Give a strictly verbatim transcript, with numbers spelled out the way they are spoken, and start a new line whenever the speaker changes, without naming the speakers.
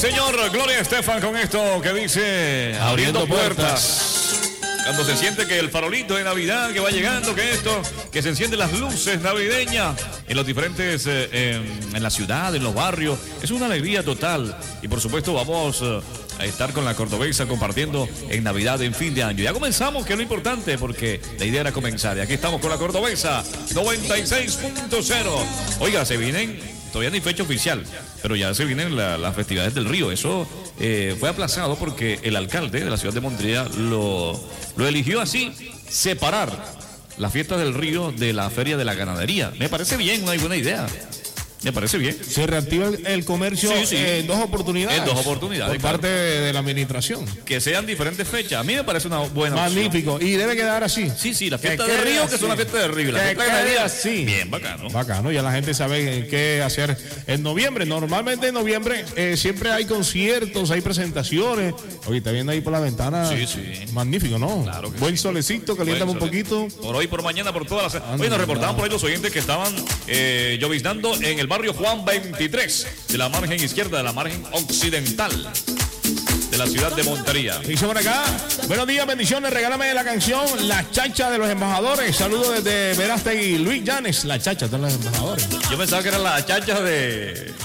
señor. Gloria Estefan con esto que dice abriendo, abriendo puertas. puertas. Cuando se siente que el farolito de Navidad que va llegando, que esto, que se encienden las luces navideñas en los diferentes, eh, en, en la ciudad, en los barrios, es una alegría total. Y por supuesto vamos eh, a estar con la Cordobesa compartiendo en Navidad, en fin de año. Ya comenzamos, que es lo importante, porque la idea era comenzar. Y aquí estamos con la Cordobesa noventa y seis punto cero. Oiga, se vienen, todavía no hay fecha oficial, pero ya se vienen la, las festividades del río. Eso eh, fue aplazado porque el alcalde de la ciudad de Montreal lo, lo eligió así, separar las fiestas del río de la feria de la ganadería. Me parece bien, una buena idea. Me parece bien.
Se reactiva el, el comercio sí, sí. en dos oportunidades.
En dos oportunidades.
Por claro. parte de, de la administración.
Que sean diferentes fechas. A mí me parece una buena
Magnífico.
opción.
Y debe quedar así.
Sí, sí, la fiesta del río, así. Que son las fiestas del río. La fiesta de ganadería, sí. Bien, bacano.
Bacano. Ya la gente sabe qué hacer en noviembre. Normalmente en noviembre eh, siempre hay conciertos, hay presentaciones. Oye, está viendo ahí por la ventana.
Sí, sí.
Magnífico, ¿no?
Claro que
Buen
sí.
solecito, caliéntame un poquito.
Por hoy, por mañana, por todas las. Hoy nos reportaban por ahí los oyentes que estaban eh, lloviznando en el barrio Juan veintitrés, de la margen izquierda, de la margen occidental de la ciudad de Montería.
Dice por acá, buenos días, bendiciones, regálame la canción La Chacha de los Embajadores. Saludos desde Verástegui, Luis Llanes, La Chacha de los Embajadores.
Yo pensaba que era la chacha de